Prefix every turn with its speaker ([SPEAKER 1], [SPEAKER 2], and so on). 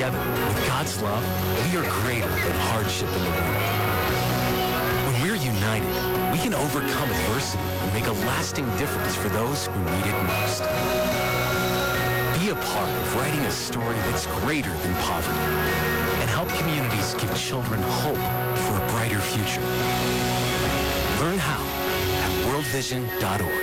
[SPEAKER 1] Together, with God's love, we are greater than hardship in the world. When we're united, we can overcome adversity and make a lasting difference for those who need it most. Be a part of writing a story that's greater than poverty and help communities give children hope for a brighter future. Learn how at worldvision.org.